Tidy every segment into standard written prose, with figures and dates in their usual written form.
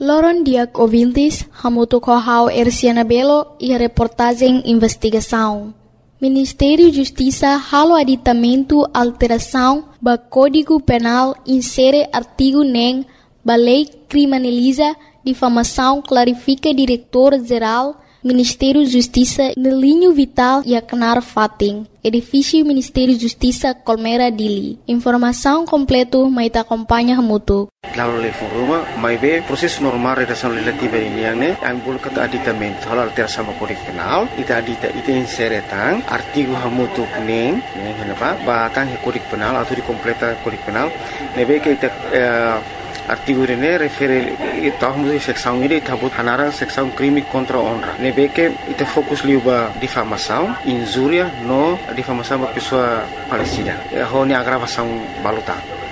Loron Diak Ouvintes, hamuto kohau Erciana Belo e a reportagem investigação. Ministério Justiça halo aditamento alteração ba Código Penal insere artigo nem ba lei criminaliza difamação clarifica diretor-geral Ministério Justiça no linho vital e Aknar Fating, edifício Ministério Justiça Colmera Dili. Informação completa mai ta acompanha hamuto. Lalu level rumah, mai be proses normal redação legislativa ini yang ne, yang boleh kata aditamento, halal alteração sama Kode Penal, ita inseretang artigo hamutu neng kenapa, batang Kode Penal atau dikompleta Kode Penal, nebe ke ita artigo ini refere tahun seksão ini tabut hanarang seksão crime contra honra. Nebe ke ita fokus liuba difamação, injúria no difamação ba pessoa falecida. Honi agravação balutang.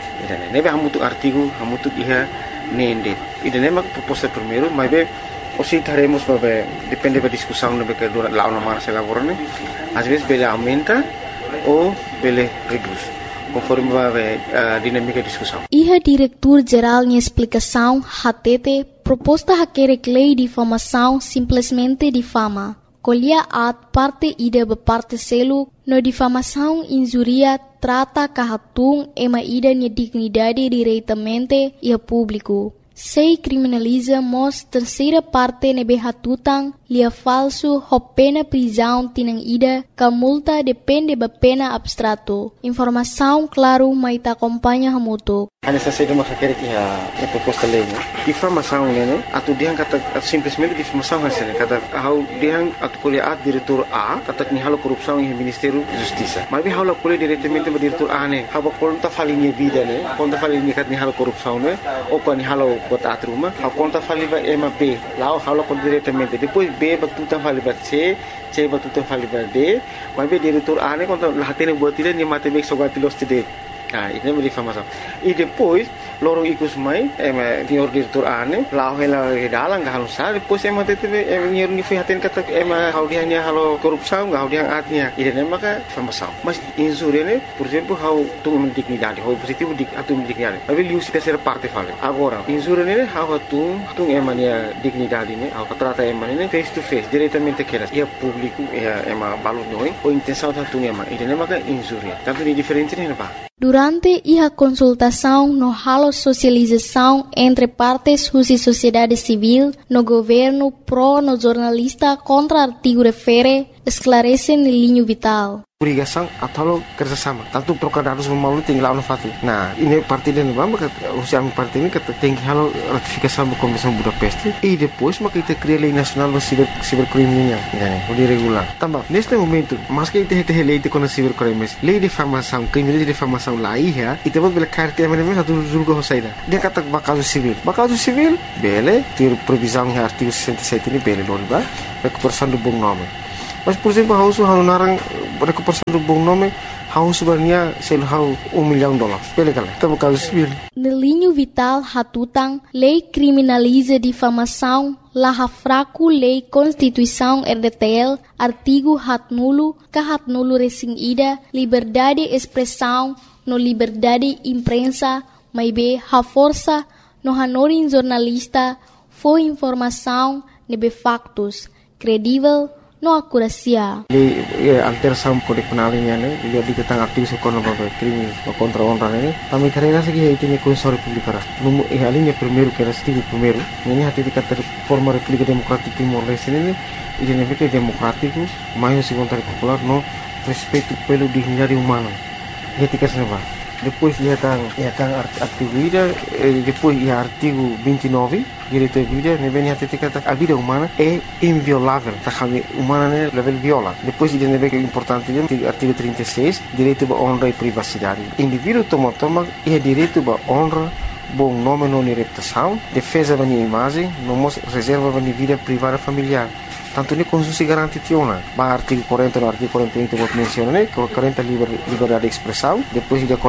Nebe hamutu artigo hamutu iha nende. Ida nema proposta primeiro, mas be osi taremos babe depende da discussão nebe que dura lá na mara se elaborane. Às vezes bele aumenta ou bele reduz, conforme a dinâmica da discussão. Iha diretor-geral em explicação hatete proposta haquerek lei difamação simplesmente difama. Colhia at parte ida be parte selo no difamação injuria trata kahatung ema ida nia dignidade diretamente e a público. Sei criminaliza mos terceira parte nebe hatutang lia falso ho pena prisão tinang ida ka multa depende ba pena abstrato. Informação claro mai ta acompanha hamuto. Ana sa saída makakere que a proposta lei, difamação né, atu diang kata simplesmente difamação hasil kata hau diang atu kuliah at diretor A kata ni halo korupsão em Ministério Justiça. Mas bi halo kuliah diretamente ba diretor A né, haba konta falinha vida né, konta falinha kat ni halo korupsão né, ou kan ni halo bota atruma, hau konta faliba ema B, lá halo kon diretamente. Depois B batuta faliba C batuta faliba D, mas bi diretor A né konta lahatene buat dia ni matematik sogatilos tide. Ini é difamação. E depois, lorong ikut mai, senhor diretor ane, lau hela dalang gak halusar, depois teve senhor ni fihatin kata hau dia ni halo korupsão, hau dia atnya. Ini nama ka difamação. Mas injúria ne, por exemplo, hau tung dignidade, hau positivo atung dignidade. Tapi liu se terceira parte fala. Agora, injúria ne hau tung emania dignidade ne, hau trata emania face to face, diretamente aquelas. E a público, balu noi, ou intenção tung Ini nama ka injúria. Tanto ni diferente ne ba. Durante a consultação no halo socialização entre partes e sociedade civil, no governo pro no jornalista contra artigo refere, esclarece no linho vital. Obrigação atau kerjasama. Tanto trocar dados melalui tinggal no fati. Nah, ini parti dan bamba usia parti ini kata tinggi halo ratifikasi Konvensi Budapest e depois maka kita cria lei nacional do cibercrime o de regular. Também neste momento, mas que kita lei de cibercrimes, lei de difamação, crime de difamação lá ia, e depois bela carta mesmo satu julga hosaida. Dia kata bakaso civil, bele, ter previsão em artigo 67 ini bele não ba? Recuperação do bom nome. Mas por exemplo, hausu narang recuperação do bom nome, hausu sebenarnya sel hau $1 milhão. Pele kala, tá bakaso civil. No linho vital hatutang, lei criminaliza difamação, laha fraco lei Constituição RDTL, artigo hatnulo, kahatnulo resing ida, liberdade expressão, no liberdade imprensa, maibe ha força, no hanorin jornalista, foi informação, nebe factos, credível, no akurasia. Alteração Kode Penal ini dia diketang aktif sekolah crime contra honra ini. Kami karena segi itu ni Konstitusi Republik Ara. Numu alinya primeiro que era artigo primeiro. Ini hati dikata forma República Democrática Timor Leste ini identifica democrático, mais segundo popular no respeito pelo dignidade humana. Etika senapa. Depois ia tang artigo ida, depois ia artigo 29 direito à vida, nebe hati dikata a vida humana é inviolável. Takami humana ne level viola. Depois ia nebe que é importante artigo 36 direito à honra e privacidade. Indivíduo toma ia direito à honra, bom nome não reputação, defesa da minha imagem, não reserva da minha vida privada familiar. Tanto ni Konstitusi garanti tiona. Ba artigo 40 no artigo 41 que vou mencionar, 40 liberdade de expressão, depois de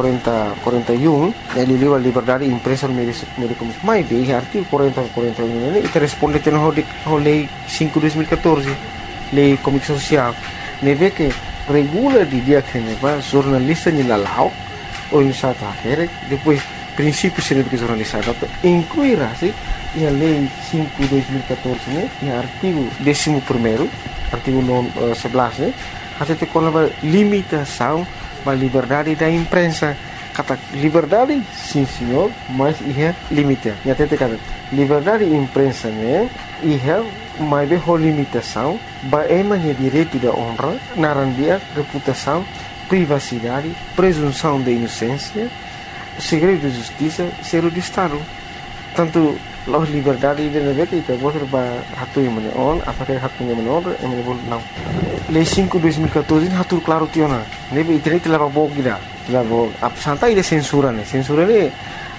41 ele livre liberdade de imprensa no meio de comunicação. Mas bem, artigo 40 41 ele responde ao lei 5/2014, lei de comunicação social. Neve que regula de dia que neva jornalista ni lalau ou insata depois princípios de jornalistas incluirá-se a Lei 5/2014, né, e artigo 11º, artigo 11, né, até com a limitação da liberdade da imprensa. Kata liberdade, sim senhor, mas é limite. E até kata liberdade da imprensa, né, mas é limitação, é direito da honra, narandia, reputação, privacidade, presunção de inocência, segredo de justiça, ser de Estado. Tanto a liberdade de negócio itu boleh hatu yang menon, apakah hatu yang menon, yang boleh não. Lei 5/2014 hatu claro tiona. Nebe internet leva bog gida, leva santai de censura né. Censura né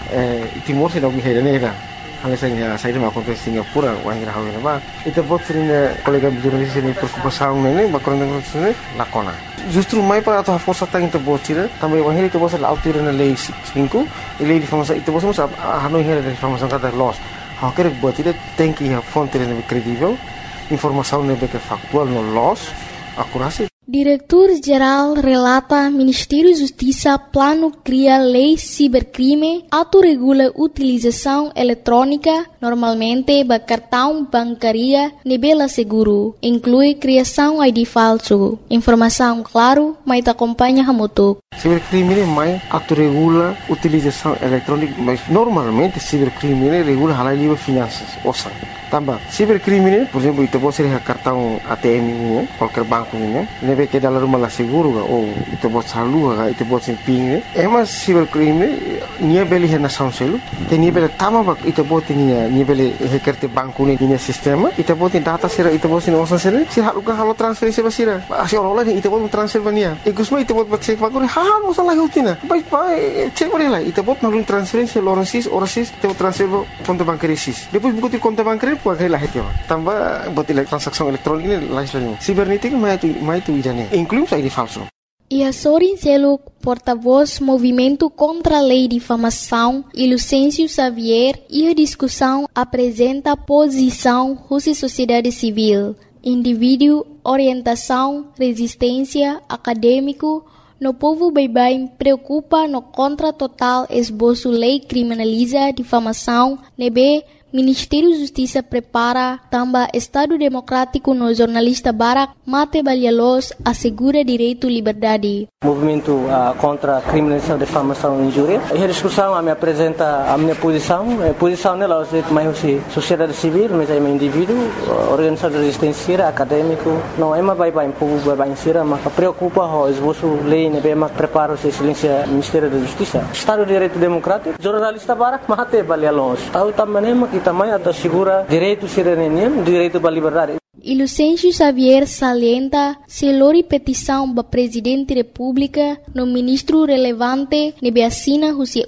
Timor se dá o que é né. Hal saya mau ke Singapura, wang rahaw na ba. Ito bot sering kolega jurnalis ini preocupação né, bakal negócio né, lakona. Justru mai para atau força tang ito bot sira, também wang itu bot la autir na lei 5, lei de informação itu bot sa hanoi hera de informação kata loss. Hau quer bot ira tem que a fonte né credível, informação né que factual no loss, akurasi. Diretor-Geral relata Ministério Justiça plano cria lei cibercrime, autorregula utilização eletrônica, normalmente ba cartão bancaria nebela seguro, inclui criação ID falso. Informação claro, mas acompanha Hamutuk. Cibercrime mais autorregula utilização eletrônica, mas normalmente cibercrime regula halal livre finanças, osan. Tambah, cibercrime, por exemplo, itu pode ser cartão ATM ini, qualquer banco ini, nebe que dalam rumah seguro ou itu pode salu, itu pode ser PIN. Mas cibercrime, nia beli hena sanselu, nia beli tama itu pode nia beli hekerte banco ini nia sistema, itu pode data sira, itu pode ser osan sira, si halukan halo transferensi basira, asi orang itu pode transfer bania. Ikusma itu pode cek bagore, halo salah utina, baik cek boleh lah, itu pode nalun transferensi loransis, orasis, itu transfer konto bankerisis. Depois buku konto bankeri pakai lah itu, tambah buat transaksi elektronik ini lain. Cibernética mais itu idane, inclui ID falso. Sorin Seluk, porta-voz Movimento contra a Lei de Difamação, e Lucêncio Xavier, e a discussão apresenta posição Rússia Sociedade Civil, indivíduo, orientação, resistência, acadêmico, no povo bem preocupa no contra total esboço lei criminaliza difamação, nebe Ministério da Justiça prepara também Estado Democrático no jornalista Barak Mate Balialos assegura direito e liberdade. Movimento contra a criminalização, difamação e injúria. E a discussão me apresenta a minha posição. A posição nela é mais sociedade civil, mas é um indivíduo, organização de resistência, acadêmico. Não é mais bem povo bem sira, mas preocupa o esboço lei, né, bem mais prepara o silêncio Ministério da Justiça. Estado de Direito Democrático, jornalista Barak Mate Balialos. Tahu também também assegura direito cidadania, direito à liberdade. E Lucêncio Xavier salienta se lori petição ba Presidente da República no ministro relevante nebe assina Rússia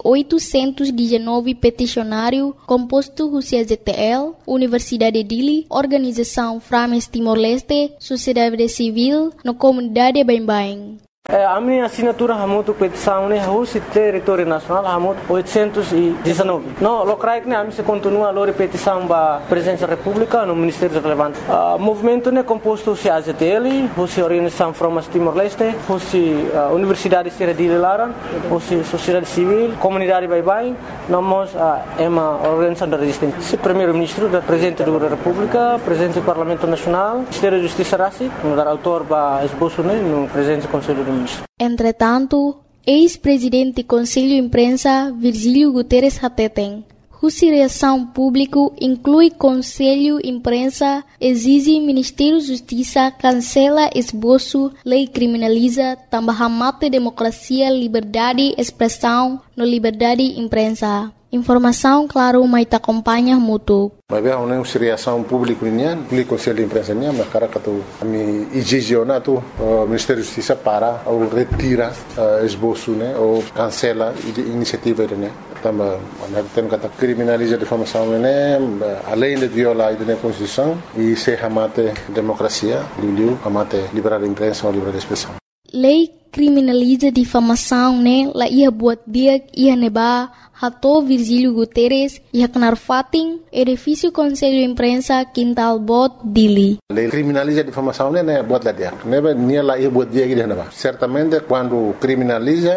819 peticionário composto Rússia ZTL, Universidade de Dili, Organização Frames Timor-Leste, Sociedade Civil, no comunidade Bain-Bain. A minha assinatura é muito petição, né? Rússia território nacional é muito 819. Não, locais né? A minha continua a petição da Presidência da República no Ministério relevante. O movimento né composto de AZTL, Rússia Organização Frames Timor-Leste, Rússia Universidade de Dili Laran, Rússia Sociedade Civil, Comunidade Bain-Bain, nós é uma organização de resistência. Primeiro-Ministro, Presidente da República, Presidente do Parlamento Nacional, Ministério da Justiça Rassi, no dar autor para esboço né? No Presidente do Conselho do Entretanto, ex-presidente do Conselho de Imprensa Virgílio Guterres Hateten, Rússia Reação Público inclui Conselho de Imprensa, exige Ministério da Justiça cancela esboço, lei criminaliza, também mata democracia, liberdade, expressão, no liberdade de imprensa. Informação, claro, mas te acompanha muito. Mas é uma reação pública nian, o Conselho de Imprensa nian, mas cara que tu me exige tu Ministério da Justiça para ou retira esboço, né, ou cancela iniciativa, né. Também, tem que criminaliza a difamação, né, além de violar a Constituição e se ramate democracia, ramate liberdade de imprensa ou liberdade de expressão. Lei criminaliza difamação, né? La ia buat dia ia neba hato Virgílio Guterres ia kenar fating edifício Conselho de Imprensa Quintal Bot Dili. Lei criminaliza difamação, né? Buat lá dia. Neba nia la ia buat dia que neba. Certamente quando criminaliza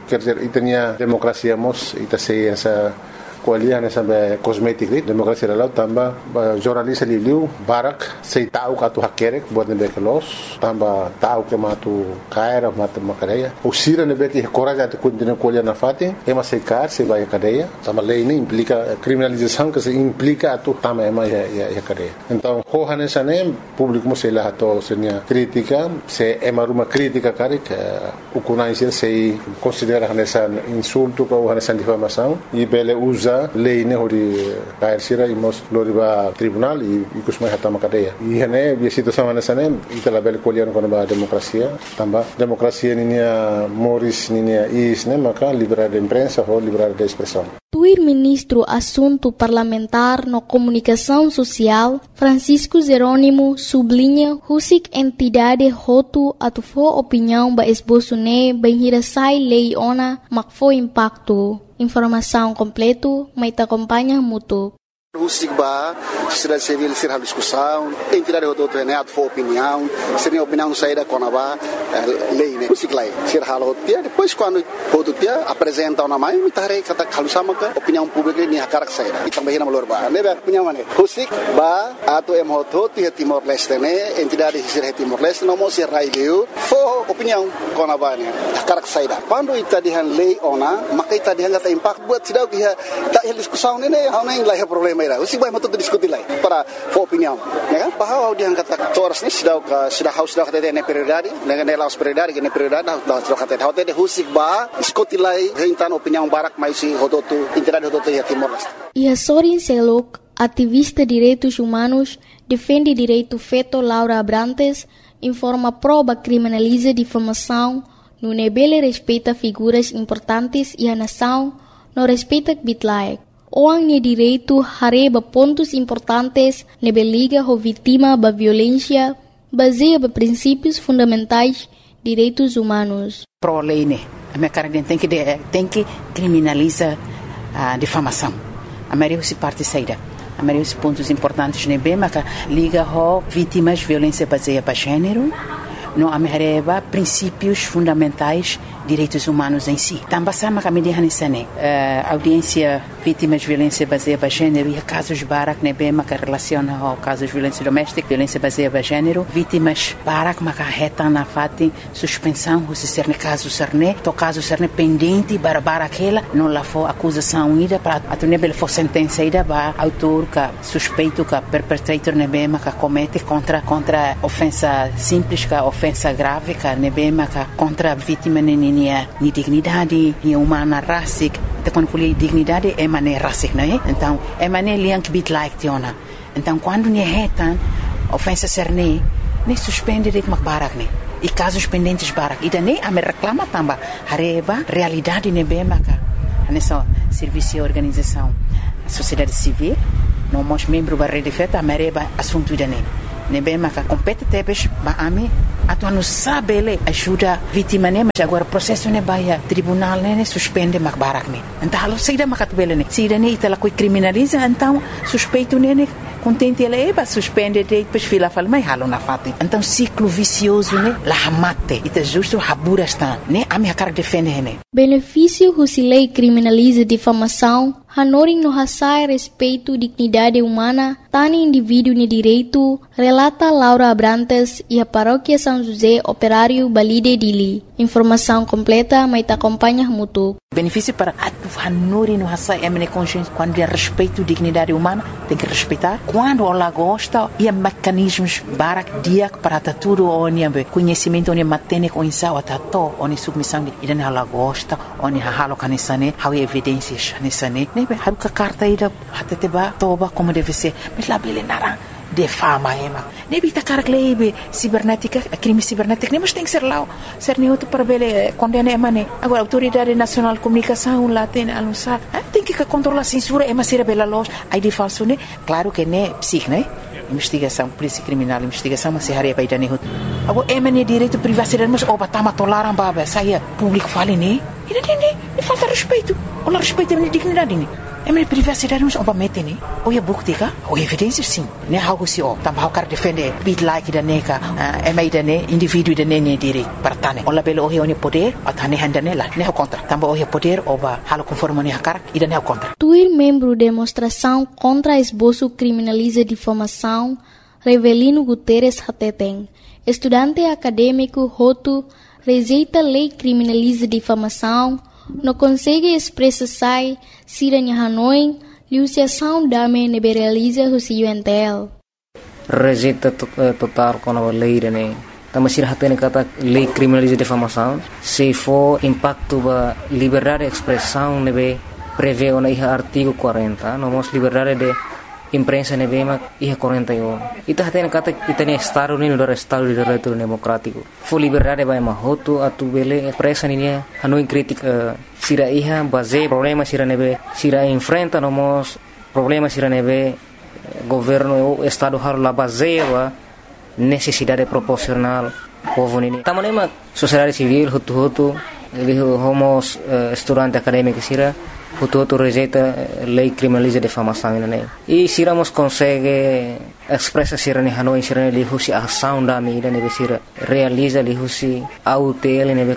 quer dizer, itania demokrasia mos ita sei essa kualian sampai kosmetik ni demokrasi lalau tambah jurnalis liu barak sei tahu katu hakerek buat nebe kelos tambah tahu ke matu kaira matu makadeia usira nebe que coragem de continuar kualian na fati ema sei kar sei vai cadeia tambah lei ini implica criminalização que se implica atu tambah ema ya cadeia então hohan esane público sei lá to senia crítica se ema uma crítica karik ukunai sei considera nessa insulto ou nessa difamação e bele usa lei ne hori kair sira imos loriba tribunal e kusmai hatama cadeia e hene bi situação nessa ne itala bele kolian kono ba demokrasia tamba demokrasia ninia moris ninia is ne maka liberdade de imprensa ou liberdade de expressão. O ministro Assunto Parlamentar no Comunicação Social, Francisco Jerônimo, sublinha husik entidade hotu atufo opinião ba esboço ne benhirasai lei ona makfo impacto. Informação completo, mas te acompanha muito. Husik ba, sociedade civil ser a discussão, entidade hotu ne atufo opinião, seria opinião saída konaba lei ne husik lai ser halo dia depois quando hotu dia apresenta uma mãe me tare kata kalusama ka opinião pública ni hakarak saída e também na malor ba ne opinião ne husik ba ato em hotu dia Timor Leste ne entidade ser Timor Leste no mo ser raileu fo opinião konaba ne hakarak saída quando itadihan lei ona maka itadihan kata impact buat sidau dia tak discussão ne hauna yang lai problema ira husik ba matu diskutir lai para fo opinião ne kan bahwa dia kata toras ni sidau ka sida house dah kata ne prioridade ne laos prioridade que ne prioridade dah kata hote de husik ba diskutir lai rentan opinião barak mais si hototu entidade hototu ya Timor Leste. E Sorin Selok, ativista de direitos humanos, defende direito feto Laura Abrantes, informa prova criminaliza difamação, no nebele respeita figuras importantes e a nação não respeita bitlaek. Orang ne direito hareba pontos importantes nebe liga ho vítima ba violência, baseia ba princípios fundamentais direitos humanos. Pro lei ne, a minha cara tem que criminaliza a difamação. A maioria se parte saída. A maioria dos pontos importantes nebe maka liga ho vítimas violência baseia ba gênero, no amereba princípios fundamentais direitos humanos em si. Também sama kami dihanisane audiência vítimas de violência baseada em gênero e casos barak nebe maka relaciona ao casos de violência doméstica, violência baseada em gênero, vítimas barak maka reta na fati suspensão se ser ne caso serne, to caso serne pendente bara aquela não lá for acusação ida para atunebel for sentença ida ba autor ka suspeito ka perpetrator nebe maka comete contra ofensa simples ka ofensa grave ka nebe maka contra vítima ni dignidade, ni humana rasik, te quando fui dignidade é mané rasik, não é? Então é mané liank bit like tiona. Então quando ni retan ofensa serne, ni suspende de makbarak ni. E casos pendentes barak, ida ne a me reclama tamba, hareba realidade ne be maka. Nessa serviço e organização, sociedade civil, não mos membro da rede feta, mereba assunto ida ne. Nebe maka compete tebes ba ami atu não sabe ele ajuda vítima ne mas agora processo ne baia tribunal ne suspende mak barak ne então alo seida makat bele ne seida ne itala coi criminaliza então suspeito ne contente ele ba suspende de depois fila fala mai halo na fati então ciclo vicioso ne la hamate ita justo habura está ne ami hakar defende ne benefício husilei criminaliza difamação hanoring no hasai respeito dignidade humana tani indivíduo ne direito relata Laura Abrantes e a paróquia São José Operário Balide Dili. Informação completa, mas te acompanha muito. Benefício para hanuri no hasai emene consciência quando é respeito dignidade humana tem que respeitar quando ela gosta e mecanismos barak dia para tudo onde conhecimento onde matene com insau atato onde submissão de ela gosta onde halo kanisane how evidências nisane nebe haruka carta ida hateteba toba como deve ser mas lá bele narang defama ema nebi takar klebe cibernética crime cibernético nem mas tem que ser lá ser neutro para bele condena emane agora autoridade nacional de comunicação lá tem anunciar tem que controlar censura ema ser bela loja aí de falso né claro que né psique né investigação polícia criminal investigação mas se haria para idane hut agora emane direito privacidade mas oba tama toleram baba saia público fale né e falta respeito ou respeito a dignidade né Mas privacidade não é uma meta, né? Ou é bukti ka? Ou evidência sim. Né? Algo se ó, também o cara defende bit like da neka, da né, indivíduo da né direito para tane. Ou labelo o é poder, a tane handa nela, né o contra. Também o é poder ou ba halo conforme né cara, e da né o contra. Tuir membro demonstração contra esboço criminaliza difamação, Revelino Guterres Hateteng, estudante acadêmico Roto, rejeita lei criminaliza difamação, não consegue expressar se Hanoi, liuciação dame neberaliza o UNTL. Rejeita total com a lei, né? Também se hatene kata lei criminaliza difamação, se for impacto ba liberdade de expressão, nebe prevê o artigo 40, nomos liberdade de imprensa nebema ia 41. Ita hatene kata itane estado ni no estado de direito democrático. Fo liberdade vai mahoto atu bele pressa ni Hanoi crítica sira iha base problema sira nebe sira enfrenta nomos problema sira nebe governo o estado har la base wa necessidade proporcional povo ni. Tamanema sociedade civil hutu homos estudante acadêmico sira Hutu rejeita lei criminaliza difamação né e siramos consegue expressa sira ni Hanoi sira ni husi ação da mídia ne sira realiza li husi autel ne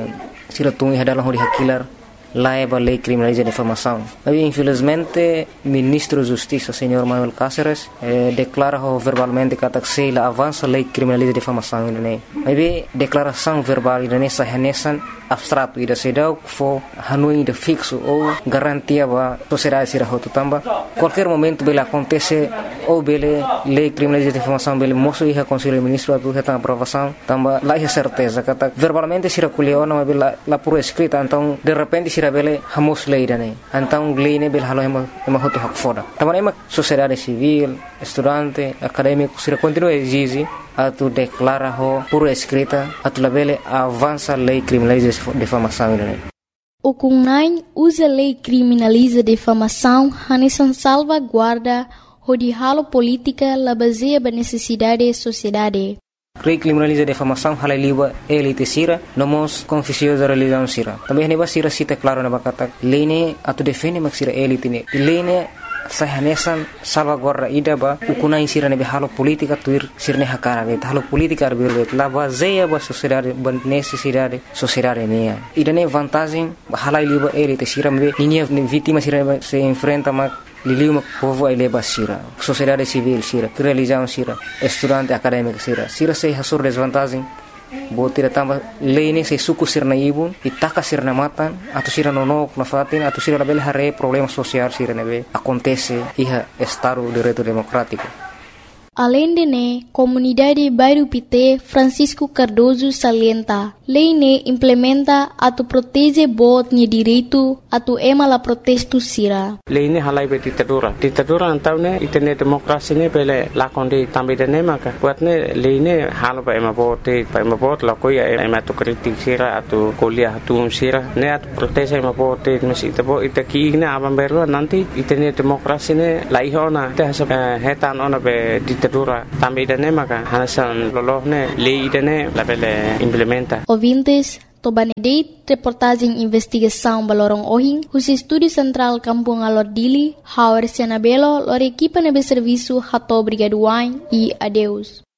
sira tungi hadalah hori hakilar laiba lei criminaliza difamação. Mas infelizmente ministro da Justiça senhor Manuel Cáceres declara verbalmente que a avança lei criminaliza difamação né. Mas declaração verbal ne sahanesan abstrato ida sedau fo Hanoi de fixo ou garantia ba sociedade sira hotu tamba qualquer momento bela acontece ou bele lei criminaliza difamação bele moço ia conselho ministro atu reta aprovação tamba lá é certeza kata verbalmente sira kuliona bela la por escrita então de repente sira bele hamos lei dane então lei ne bele halo ema hotu hak foda tamba ema sociedade civil estudante acadêmico sira continua exige atu declara ho por escrita atu labele avança lei criminaliza difamação né. O CUNAI usa lei criminaliza difamação hanesan salvaguarda de halo política la baseia ba necessidade da sociedade. Lei criminaliza difamação hala liba elite sira nomos confissões da religião sira. Também neba sira cita claro na bakata lei ne atu defende mak sira elite ne. Lei ne sahanesan salvaguarda ida ba ukunai sira nebe halo politika tuir sirne hakara be halo politika arbir la baseia ba sociedade ba necessidade sociedade ne ida ne vantagem hala liba elite sira me ninha vítima sira se enfrenta mak liliu povo ai leba sira sociedade civil sira religião sira estudante acadêmico sira se hasur desvantagem botira tamba lei se suku sirna ibun itaka sirna matan atau sira nonok na fatin atau sira label hare problema social sira nebe acontece iha estado de direito democrático. Além de ne, comunidade Bairro Pité Francisco Cardoso salienta, lei ne implementa atu protege bot ni direito atu ema la protesto sira. Lei ne halai be ditadura antau ne itene demokrasi ne bele lakonde tambe de ne maka buat ne lei ne halo ba ema bot la koya ema tu kritik sira atu kuliah atu sira ne atu protege ema bot mesi tabo itaki ne abam beru nanti itene demokrasi ne laihona te hetan ona be ditadura tambe de ne maka hanasan lolohne lei de ne la bele implementa. Ouvintes, Tobanedeit, reportagem investigação Balorong Ohing, o Estúdio Central Kampung Alordili, Howard Sianabelo, lor equipa nebe serviço Hato Brigaduain e adeus.